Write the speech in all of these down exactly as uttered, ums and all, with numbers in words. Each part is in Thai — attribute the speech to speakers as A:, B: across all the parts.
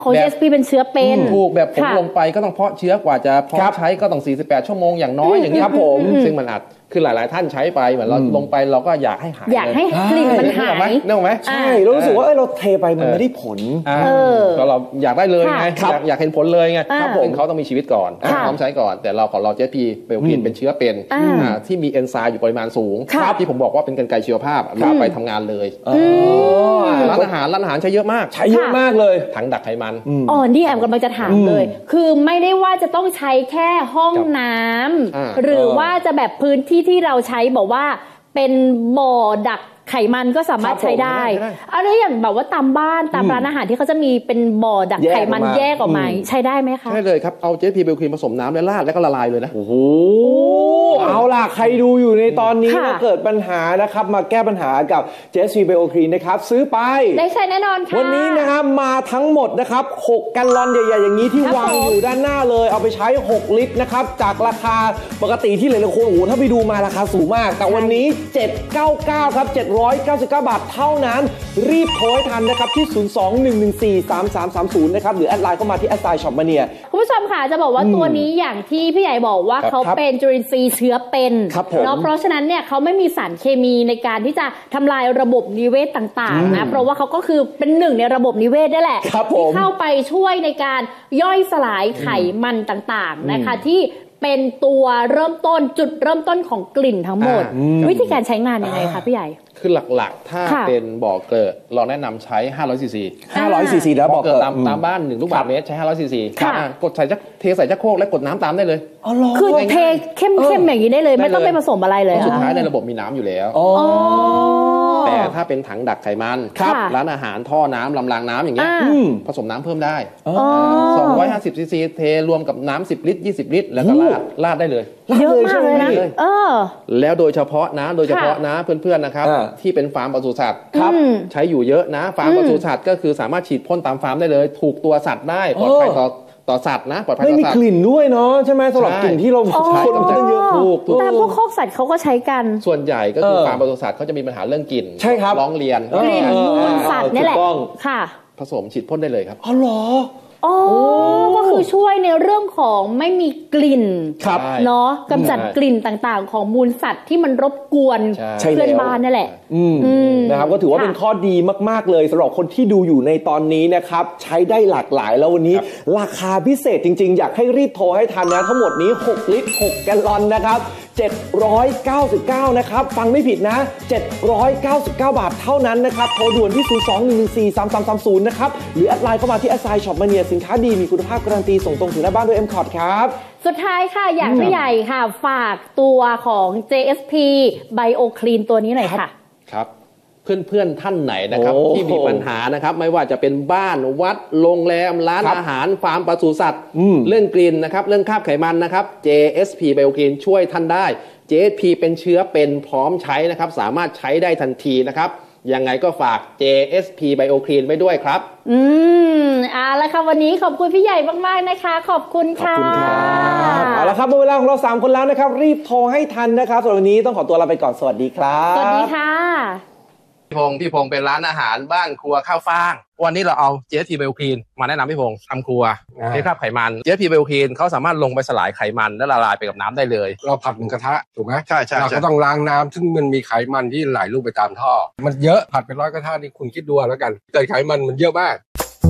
A: ของ เจ เอส พี เป็นเชื้อเป็น
B: ถูกแบบผมลงไปก็ต้องเพาะเชื้อกว่าจะพร้อมใช้ก็ต้องสี่สิบแปดชั่วโมงอย่างน้อยอย่างนี้ครับผมซึ่งมันอาจคือหลายๆท่านใช้ไปเหมือนเราลงไปเราก็อยากให้หาย
A: อยากให้กลิ่นมันหาย
B: นึกออกไหม
C: ใช่เรารู้สึกว่าเราเทไปมันไม่ได้ผล
B: เราเราอยากได้เลยไงอยากเห็นผลเลยไงครับผมเขาต้องมีชีวิตก่อนพร้อมใช้ก่อนแต่เราของเรา เจ เอส พี ไบโอคลีนเป็นเชื้อเป็นที่มีเอนไซม์อยู่ปริมาณสูงที่ผมบอกว่าเป็นกรรไกรชีวภาพเราไปทำงานเลยร้านอาหารร้านอาหารใช้เยอะมาก
C: ใช้เยอะมากเลย
B: ถังดักไขมัน
A: อ๋อนี่แอมกำลังจะถามเลยคือไม่ได้ว่าจะต้องใช้แค่ห้องน้ำหรือว่าจะแบบพื้นที่ที่เราใช้บอกว่าเป็นบ่อดักไขมันก็สามารถใช้ได้อะไรอย่างแบบว่าตามบ้านตามร้านอาหารที่เขาจะมีเป็นบ่อดักไขมันแยกออกมาใช้ได้ไหมคะ
B: ใช่เลยครับเอา เจ เอส พี ไบโอคลีนผสมน้ำและราดแล้วก็ละลายเลยนะ
C: โอ้โหเอาล่ะใครดูอยู่ในตอนนี้ถ้าเกิดปัญหานะครับมาแก้ปัญหากับ เจ เอส พี ไบโอคลีนนะครับซื้อไป
A: ได้ใช้แน่นอนค่ะ
C: วันนี้นะครับมาทั้งหมดนะครับหกแกลลอนใหญ่ๆอย่างนี้ที่วางอยู่ด้านหน้าเลยเอาไปใช้หกลิตรนะครับจากราคาปกติที่หลายๆคนโอ้โหถ้าไปดูมาราคาสูงมากแต่วันนี้เจ็ดร้อยเก้าสิบเก้าครับเจ็ดร้อยเก้าสิบเก้าบาทเท่านั้นรีบโทรให้ทันนะครับที่ศูนย์ สอง หนึ่ง หนึ่ง สี่ สาม สาม สาม ศูนย์นะครับหรือแอดไลน์เข้ามาที่แอดไซน์ช็อปมาเนีย
A: คุณผู้ชมค่ะจะบอกว่าตัวนี้อย่างที่พี่ใหญ่บอกว่าเขาเป็นจุลินทรีย์เชื้อเป็นเนาะเพราะฉะนั้นเนี่ยเขาไม่มีสารเคมีในการที่จะทำลายระบบนิเวศต่างๆนะเพราะว่าเขาก็คือเป็นหนึ่งในระบบนิเวศได้แหละที่เข้าไปช่วยในการย่อยสลายไขมันต่างๆนะคะที่เป็นตัวเริ่มต้นจุดเริ่มต้นของกลิ่นทั้งหมดวิธีการใช้งานยังไงคะพี่ใหญ่
B: คือหลักๆถ้าเป็นบ่อเกลือเราแนะนำใช้ห้าร้อยซีซี
C: ห้าร้อยซีซีแล้วบ่อเกลือ
B: ตามตามบ้านหนึ่งลูกบาศก์เมตรใช้ห้าร้อยซีซีกดใส่จักเทใส่จักโครกและกดน้ำตามได้เลย
A: คือเทเข้มๆอย่างนี้ได้เลยไม่ต้องไปผสมอะไรเลย
B: สุดท้ายในระบบมีน้ำอยู่แล้วแต่ถ้าเป็นถังดักไขมันร้านอาหารท่อน้ำลำรางน้ำอย่างเงี้ยผสมน้ำเพิ่มได้สองร้อยห้าสิบซีซีเทรวมกับน้ำสิบลิตรยี่สิบลิตรแล้วก็ราดราดได้เลย
A: เยอะมากเลยนะ
B: แล้วโดยเฉพาะนะโดยเฉพาะนะเพื่อนๆนะครับที่เป็นฟาร์มปศุสัตว์ใช้อยู่เยอะนะฟาร์มปศุสัตว์ก็คือสามารถฉีดพ่นตามฟาร์มได้เลยถูกตัวสัตว์ได้ปลอดภัยต่อต่อสัตว์นะปลอดภัยต่อสัตว์
C: ไม่มีกลิ่นด้วยเนาะใช่ไหมสำหรับกลิ่นที่เราใช้กันเยอะถูก
A: แต่พวกคอกสัตว์เขาก็ใช้กัน
B: ส่วนใหญ่ก็คือฟาร์มปศุสัตว์เขาจะมีปัญหาเรื่องกลิ่น
C: ใช่ครับ
B: ร้องเรียน
A: กลิ่นมูลสัตว์นี่แหละค่ะ
B: ผสมฉีดพ่นได้เลยครับ
C: อ๋อเหรอ
A: อ๋อก็คือช่วยในเรื่องของไม่มีกลิ่นเนาะกำจัดกลิ่นต่างๆของมูลสัตว์ที่มันรบกวนเพื่อนบ้านนั่นแหละ
C: นะครับก็ถือว่าเป็นข้อดีมากๆเลยสำหรับคนที่ดูอยู่ในตอนนี้นะครับใช้ได้หลากหลายแล้ววันนี้ราคาพิเศษจริงๆอยากให้รีบโทรให้ทันนะทั้งหมดนี้หกลิตรหกแกลลอนนะครับเจ็ดร้อยเก้าสิบเก้านะครับฟังไม่ผิดนะเจ็ดร้อยเก้าสิบเก้าบาทเท่านั้นนะครับโทรด่วนที่ศูนย์ สอง หนึ่ง หนึ่ง สี่ สาม สาม สาม ศูนย์นะครับหรือแอดไลน์เข้ามาที่แอดไซน์ช็อปมาเนียสินค้าดีมีคุณภาพการันตีส่งตรงถึงหน้าบ้านด้วย เอ็ม คอร์ด ครับ
A: สุดท้ายค่ะอยากให้ใหญ่ค่ะฝากตัวของ เจ เอส พี Bio Clean ตัวนี้หน่อยค่ะ
B: ครับเพื่อนๆท่านไหนนะครับที่มีปัญหานะครับไม่ว่าจะเป็นบ้านวัดโรงแรมร้านอาหารฟาร์มปศุสัตว์เรื่องกลิ่นนะครับเรื่องคราบไขมันนะครับ เจ เอส พี Bio Clean ช่วยท่านได้ เจ เอส พี เป็นเชื้อเป็นพร้อมใช้นะครับสามารถใช้ได้ทันทีนะครับยังไงก็ฝาก เจ เอส พี Bio Clean ไว้ด้วยครับ
A: อืมเอาละค่ะวันนี้ขอบคุณพี่ใหญ่มากๆนะคะขอบคุณค่ะขอบคุณ
C: ครับเอาละครับหมดเวลาของเราสามคนแล้วนะครับรีบโทรให้ทันนะครับสำหรับวันนี้ต้องขอตัวลาไปก่อนสวัสดีครับ
A: สวัสดีค่ะ
B: พี่พงศ์พี่พงศ์เป็นร้านอาหารบ้านครัวข้าวฟ่างวันนี้เราเอา เจ เอส พี Bio Clean มาแนะนำพี่พงศ์ทำครัวให้คราบไขมัน เจ เอส พี Bio Clean เขาสามารถลงไปสลายไขมันและละลายไปกับน้ำได้เลย
D: เราผัดหมูกระทะถูกไหม
B: ใช่ใช่
D: เราก็ต้องล้างน้ำซึ่งมันมีไขมันที่ไหลลงไปตามท่อมันเยอะผัดเป็นร้อยกระทะนี่คุณคิดดูแล้วกันแต่ไขมันมันเยอะมาก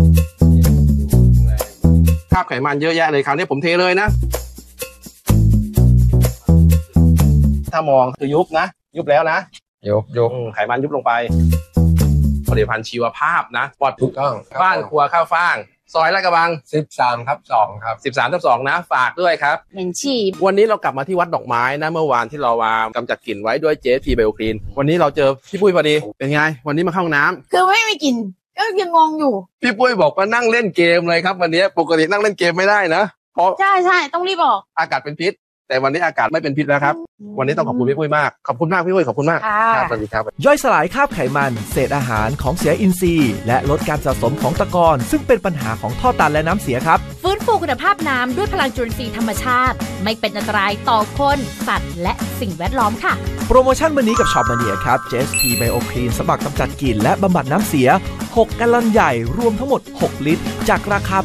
B: คราบไขมันเยอะแยะเลยคราวนี้ผมเทเลยนะถ้ามองคือยุบนะยุบแล้วนะ
D: ยกยก
B: ไขมันยุบลงไปผลิตภัณฑ์ชีวภาพนะปลอด
D: ถูกต้อง
B: บ้านครัวข้าวฟ่างซอยลาดกระบัง
D: สิบสามทับสองครับ
B: สิบสามทับสองนะฝากด้วยครับ
A: เหม็นฉี่
B: วันนี้เรากลับมาที่วัดดอกไม้นะเมื่อวานที่เราวางกำจัดกลิ่นไว้ด้วย เจ เอส พี Bio Clean วันนี้เราเจอพี่ปุ้ยพอดีเป็นไงวันนี้มาเข้าห้องน้ำ
E: คือไม่มีกลิ่นก็ยังงงอยู่
B: พี่ปุ้ยบอกว่านั่งเล่นเกมเลยครับวันนี้ปกตินั่งเล่นเกมไม่ได้นะเพราะ
E: ใช่ใช่ต้องรีบบอก
B: อากาศเป็นพิษแต่วันนี้อากาศไม่เป็นพิษแล้วครับวันนี้ต้องขอบคุณพี่ปุ้ยมากขอบคุณมากพี่ปุ้ยขอบคุณมากครับสวัสดีครับ
F: ย่อยสลายคราบไขมันเศษอาหารของเสียอินทรีย์และลดการสะสมของตะกอนซึ่งเป็นปัญหาของท่อตันและน้ำเสียครับ
G: ฟื้นฟูคุณภาพน้ำด้วยพลังจุลินทรีย์ธรรมชาติไม่เป็นอันตรายต่อคนสัตว์และสิ่งแวดล้อมค่ะ
F: โปรโมชั่นวันนี้กับช็อปมาเนียครับ เจ เอส พี Bio Clean สำหรับกำจัดกลิ่นและบำบัดน้ำเสียหกแกลลอนใหญ่รวมทั้งหมดหกลิตรจากราคา